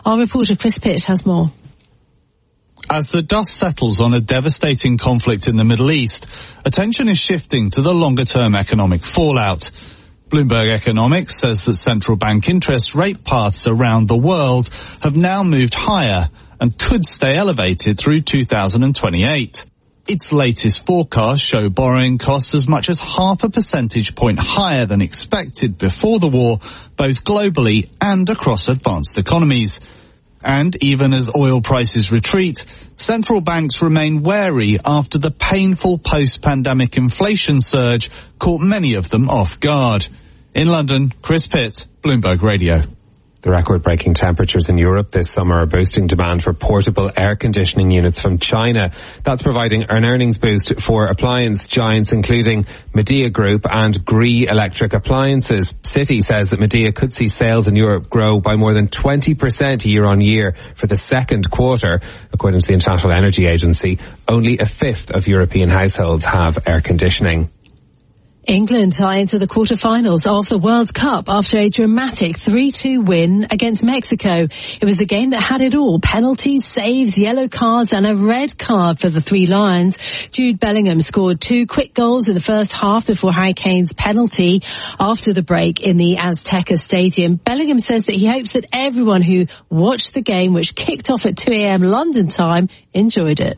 Our reporter Chris Pitch has more. As the dust settles on a devastating conflict in the Middle East, attention is shifting to the longer-term economic fallout. Bloomberg Economics says that central bank interest rate paths around the world have now moved higher and could stay elevated through 2028. Its latest forecasts show borrowing costs as much as 0.5 percentage point higher than expected before the war, both globally and across advanced economies. And even as oil prices retreat, central banks remain wary after the painful post-pandemic inflation surge caught many of them off guard. In London, Chris Pitt, Bloomberg Radio. The record-breaking temperatures in Europe this summer are boosting demand for portable air conditioning units from China. That's providing an earnings boost for appliance giants including Midea Group and Gree Electric Appliances. Citi says that Midea could see sales in Europe grow by more than 20% year on year for the second quarter. According to the International Energy Agency, only a fifth of European households have air conditioning. England are into the quarter-finals of the World Cup after a dramatic 3-2 win against Mexico. It was a game that had it all. Penalties, saves, yellow cards and a red card for the Three Lions. Jude Bellingham scored 2 quick goals in the first half before Harry Kane's penalty after the break in the Azteca Stadium. Bellingham says that he hopes that everyone who watched the game, which kicked off at 2 a.m. London time, enjoyed it.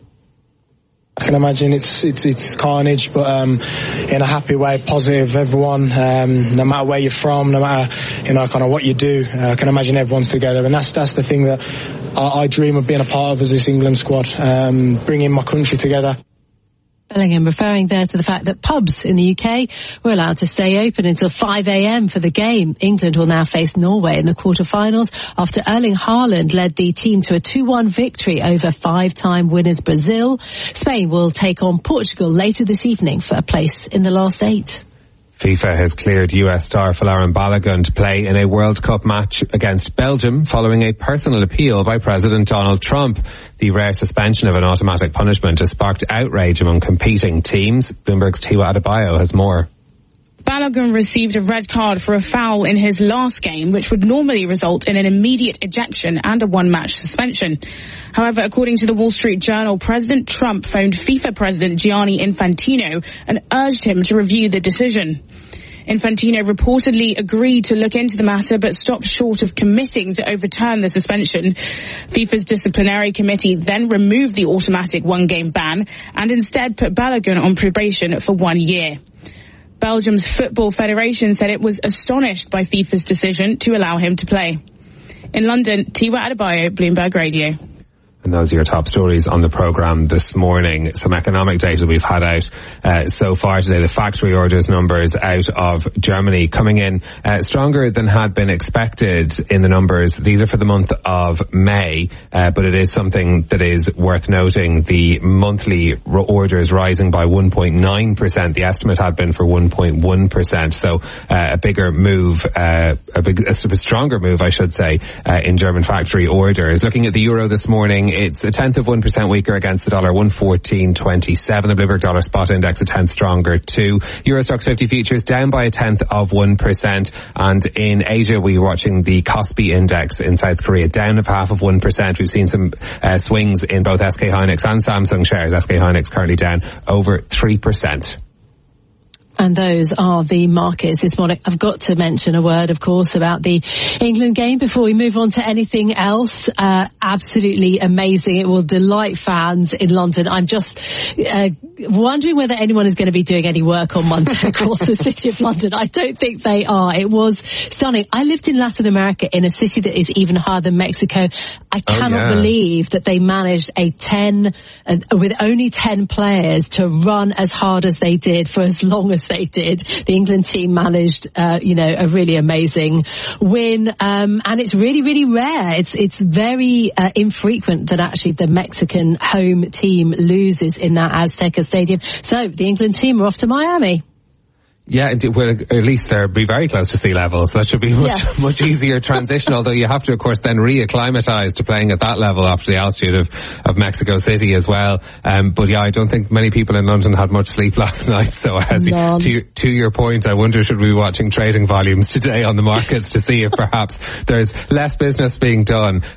I can imagine it's carnage, but in a happy way, positive. Everyone, no matter where you're from, no matter kind of what you do, I can imagine everyone's together, and that's the thing that I dream of being a part of as this England squad, bringing my country together. Bellingham referring there to the fact that pubs in the UK were allowed to stay open until 5 a.m. for the game. England will now face Norway in the quarterfinals after Erling Haaland led the team to a 2-1 victory over 5-time winners Brazil. Spain will take on Portugal later this evening for a place in the last 8. FIFA has cleared US star Folarin Balogun to play in a World Cup match against Belgium following a personal appeal by President Donald Trump. The rare suspension of an automatic punishment has sparked outrage among competing teams. Bloomberg's Tiwa Adebayo has more. Balogun received a red card for a foul in his last game, which would normally result in an immediate ejection and a one-match suspension. However, according to the Wall Street Journal, President Trump phoned FIFA President Gianni Infantino and urged him to review the decision. Infantino reportedly agreed to look into the matter but stopped short of committing to overturn the suspension. FIFA's disciplinary committee then removed the automatic one-game ban and instead put Balogun on probation for 1 year. Belgium's Football Federation said it was astonished by FIFA's decision to allow him to play. In London, Tiwa Adebayo, Bloomberg Radio. And those are your top stories on the programme this morning. Some economic data we've had out so far today. The factory orders numbers out of Germany coming in stronger than had been expected in the numbers. These are for the month of May, but it is something that is worth noting. The monthly orders rising by 1.9%. The estimate had been for 1.1%. So a bigger move, a stronger move, I should say, in German factory orders. Looking at the euro this morning, it's 0.1% weaker against the dollar, 114.27. The Bloomberg Dollar Spot Index 1/10 stronger too. Euro Stoxx 50 futures down by 0.1%. And in Asia, we're watching the Kospi Index in South Korea down 0.5%. We've seen some swings in both SK Hynix and Samsung shares. SK Hynix currently down over 3%. And those are the markets this morning. I've got to mention a word, of course, about the England game before we move on to anything else. Absolutely amazing. It will delight fans in London. I'm just wondering whether anyone is going to be doing any work on Monday across the city of London. I don't think they are. It was stunning. I lived in Latin America in a city that is even higher than Mexico. I cannot believe that they managed with only 10 players to run as hard as they did for as long as they did. The England team managed, a really amazing win. And it's really, really rare. It's very infrequent that actually the Mexican home team loses in that Azteca Stadium. So the England team are off to Miami. Yeah, well, at least they'll be very close to sea level, so that should be much easier transition, although you have to, of course, then reacclimatise to playing at that level after the altitude of Mexico City as well. But yeah, I don't think many people in London had much sleep last night, so to your point, I wonder should we be watching trading volumes today on the markets to see if perhaps there's less business being done